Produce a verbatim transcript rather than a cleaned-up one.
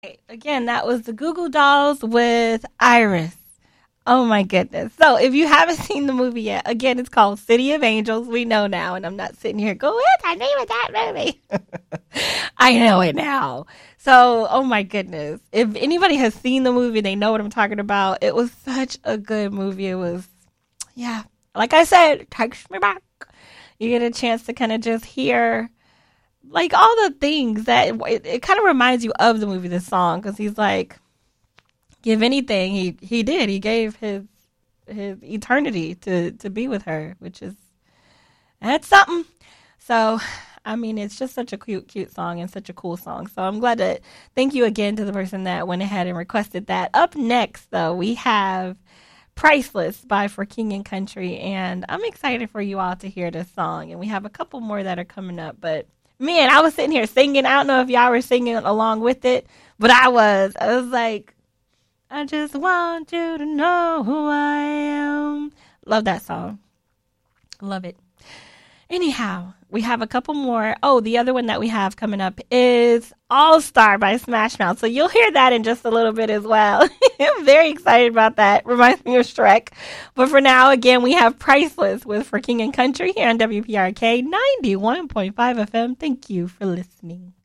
Again, that was the Google Dolls with Iris. Oh my goodness. So if you haven't seen the movie yet, again, it's called City of Angels. We know now, and I'm not sitting here going, what's the name of that movie? I know it now. So, oh my goodness. If anybody has seen the movie, they know what I'm talking about. It was such a good movie. It was, yeah, like I said, it takes me back. You get a chance to kind of just hear like all the things that it, it kind of reminds you of the movie, this song, because he's like, give anything. He he did. He gave his his eternity to to be with her, which is that's something. So, I mean, it's just such a cute, cute song and such a cool song. So I'm glad to thank you again to the person that went ahead and requested that. Up next, though, we have Priceless by For King and Country, and I'm excited for you all to hear this song. And we have a couple more that are coming up, but man, I was sitting here singing. I don't know if y'all were singing along with it, but I was. I was like, I just want you to know who I am. Love that song. Love it. Anyhow, we have a couple more. Oh, the other one that we have coming up is All Star by Smash Mouth. So you'll hear that in just a little bit as well. I'm very excited about that. Reminds me of Shrek. But for now, again, we have Priceless with For King and Country here on W P R K ninety-one point five F M. Thank you for listening.